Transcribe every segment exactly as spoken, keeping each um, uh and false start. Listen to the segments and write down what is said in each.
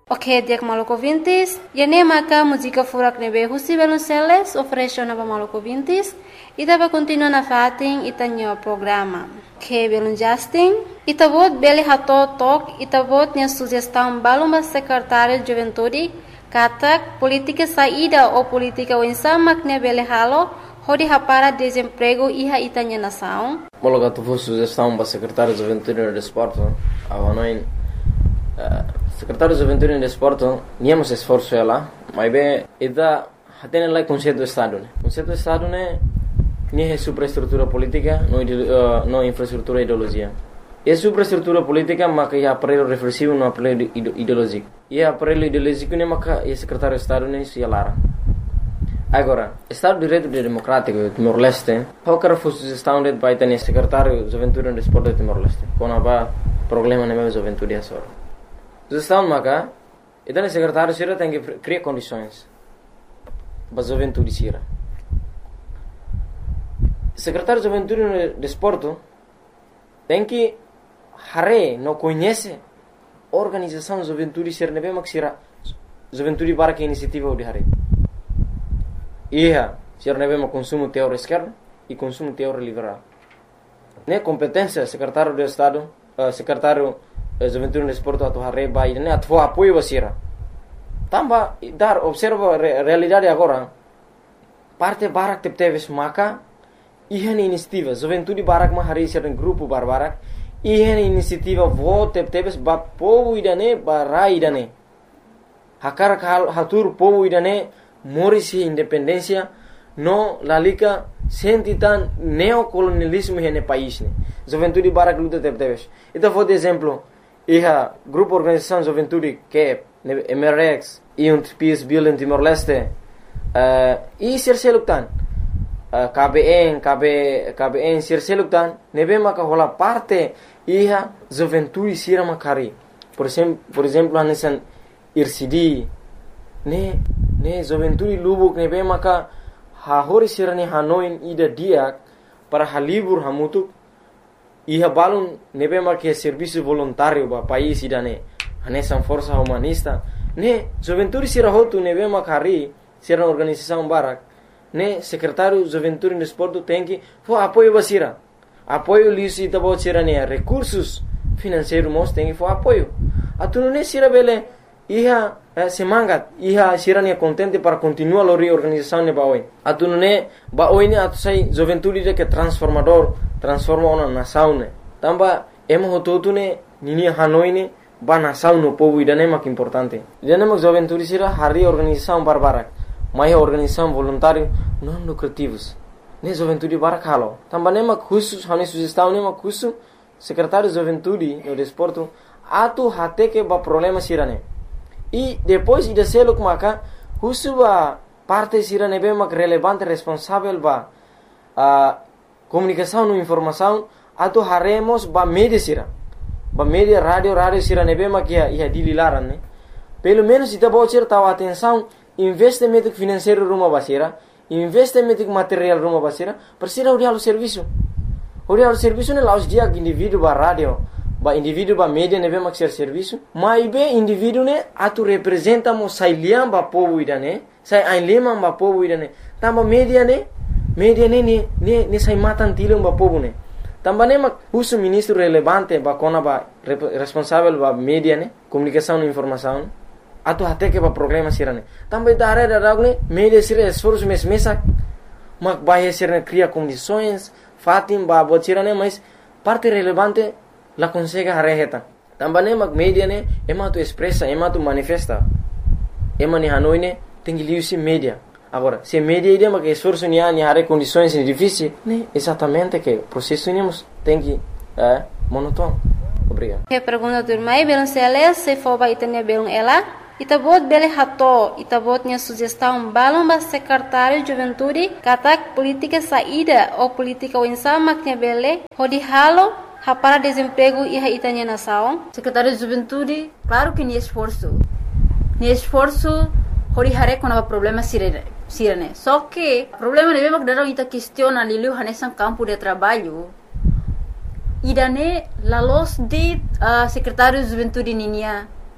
Ok, dia Maluco Vintis. E nem maca música furak nebe husi Belonceles oferece na Maluco Vintis. E tava continua na fatin e tanho programa. Ok, Belon Justin. E tavot bele hato tok e tavot nia sugestão baluma secretário de juventude katak política saída ou política wensamak ne bele halo hodi hapara desemprego iha itanya nação. Mologa tu foi sugestão para secretário de juventude e desporto. Avanoin secretário de juventude e desporto niamos esforço ela, mas bem ida hatene lá conceito do estado, né? Conceito do estado né nem é superestrutura política, não uh, não infraestrutura ideologia. É superestrutura política, mas é aparelho reflexivo, não aparelho ideológico. E aparelho ideológico nem maca é secretário de estado nem se alara. Agora, Estado de Direito Democrático de Timor-Leste, qualquer sugestão de vai ter secretário de juventude e desporto de Timor-Leste, quando há problema na minha juventude é só. Sugestão maca, então o secretário sira tem que criar condições para a juventude sira. Secretário de juventude e desporto tem que hare não conhece organização de juventude sira nebe mak sira juventude para que iniciativa de hare. Ia, sira nebe mak consumo teórico esquerdo e consumo teórico liberal. Ne competência secretário de estado, uh, secretário de juventude e desporto atu hare bai ne atu apoio basira. Tamba dar observa re, realidade agora. Parte barak tep teves maka ihan inisiativa juventude barak ma hari sira grupo barbarak ihan inisiativa vote tep teves ba povo idane ba idane. Hakar kal hatur povo idane morisi independência no lalika sentitan neocolonialismo hene país ne. Juventude barak luta tep teves. Então vou de exemplo iha grupo organização juventude que M R X e um Peace Building Timor-Leste uh, e serseluktan uh, K B N K B K B N serseluktan nebe maka hola parte iha juventude sira makari por exemplo por exemplo hanesan R C D ne ne juventude lubuk nebe maka ha hori sira ne hanoin ida dia para halibur hamutuk iha balun nebe maka serviço voluntário ba país idane hanesan força humanista ne juventude sira hotu nebe makari sira organização barak ne secretário de juventude e desporto tem que for apoio basira apoio liso e tabo sira ne recursos financeiros mos tem que for apoio atu ne sira bele iha eh, semangat iha sira ne contente para continuar a reorganização ne baoi atu ne baoi ne atu sai juventude de que transformador transforma uma nação ne tamba emo hotu ne nini hanoi ne ba nação no povo idane mak importante idane mak juventude sira hari organização barbarak mai organização voluntário não lucrativos ne juventude barak halo tamba ne mak khusus hane sugestão ne mak khusus secretário de juventude no desporto atu hate que ba problema sira ne e depois ida seluk maka khusus ba parte sira ne be mak relevante responsável ba a comunicação no informação atu haremos ba media sira ba media radio radio sira nebe makia ia dililaran ne pelo menos ita bocer tawa atenção investimento financeiro rumah basira investimento material rumah basira persira urial o serviço urial o serviço ne laus dia indivíduo ba radio ba indivíduo ba media nebe makia serviço mai be indivíduo ne atu representa mo sailiam ba povo idane sai ainlema ba povo idane tamba media ne media ne ne ne, ne sai matan tilung ba povo ne também mak uso ministro relevante ba kona ba responsável ba media ne comunicação e informação atu até que ba problema sirane também da área da ragne media sira esforço mes mesa mak ba sira cria condições fatim ba botirane mas parte relevante la consegue arreta também mak media ne ema tu expressa ema tu manifesta ema ni hanoi ne tem que liusi media. Agora, se media ideia mas que esforço ni ani hare condições difíceis, né? Exatamente que o processo nemos tem que é monótono. Obrigado. Que pergunta do mai Belonceles se for ba itanya belong ela, itabot bele hato, itabot nya sugestão balong ba secretário de juventude, katak política saída ou política wensa maknya bele, hodi halo para desemprego e a itanya nação. Secretário de juventude, claro que ni esforço. Ni esforço hori hare com o problema sirene. Sirene. Só que o problema de mesmo que darão ita questiona liliu hanesan campo de trabalho. Idane la los de uh, secretário de juventude ninia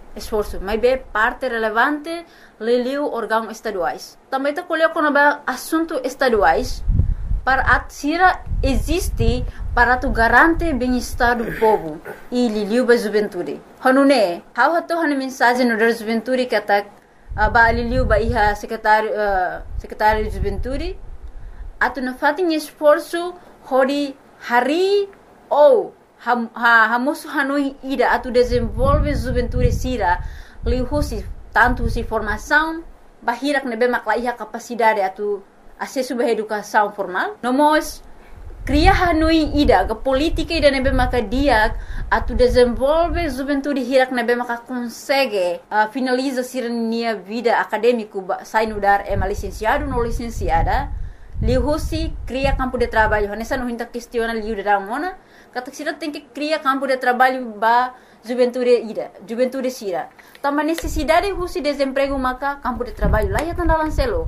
esforço, mas é parte relevante liliu órgãos estaduais. Também está colhendo com assuntos estaduais para atsira existe para tu garante bem-estar do povo e liliu ba juventude. Hanune, how hato hanu mensagem no da juventude que tá ba liliu ba iha secretário uh, secretário de juventude atu na fatin esforço hori hari ou ham ha hamosu hanui ida atu desenvolve juventude sira lihusi tanto si formação bahirak nebe maklaiha capacidade atu acesso à educação formal. Nomos cria hanui ida ke política ida nebe maka dia atu desenvolve juventude hirak nebe maka consegue uh, finaliza sirnia vida acadêmico sai no dar é licenciado no licenciada lihusi cria campo de trabalho nessa não hinta questiona liu de ramona kata sira tem que cria campo de trabalho ba juventude ida juventude sira também necessidade husi desemprego maka campo de trabalho lá ya tanda lancelo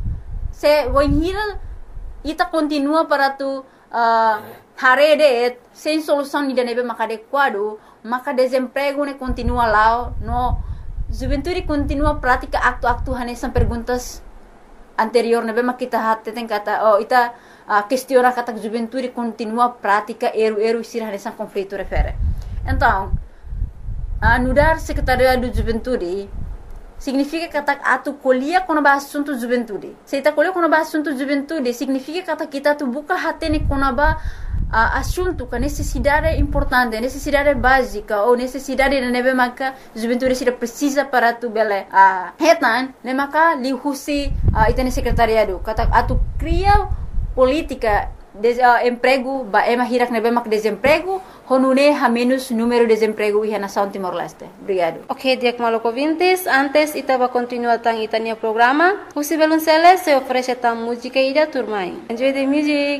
se voinhira ita continua para tu uh, harede sem solução ida nebe maka adequado maka desemprego ne continua lá no juventude continua prática acto-acto hanesan perguntas anterior nebe maka kita hati tem kata oh ita uh, questiona kata juventude continua prática eru-eru sira hanesan conflito refere então uh, nudar secretaria do juventude significa kata atu colhia quando ba assunto juventude. Se ita colhia quando ba assunto juventude, significa kata kita tu buka hati ne quando ba uh, assunto que necessidade importante, necessidade básica ou necessidade de nebe maka juventude sira precisa para tu bele. Ah, uh, hetan ne maka lihusi uh, ita ne secretariado. Kata atu cria política de uh, emprego ba ema hirak nebe mak desemprego honune ha menos número de desemprego iha nação Timor-Leste. Obrigado. Ok, Diak Maloko Vintes, antes ita va continuar tang itania programa. Husi Belunceles se oferece tam música ida turmai. Enjoy the music.